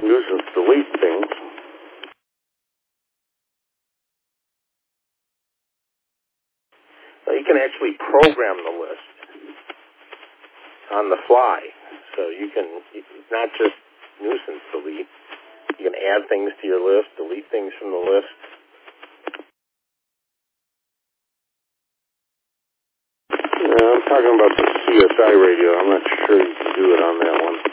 nuisance delete things. You can actually program the list on the fly. So it's not just nuisance delete. You can add things to your list, delete things from the list. I'm talking about the CSI radio. I'm not sure you can do it on that one.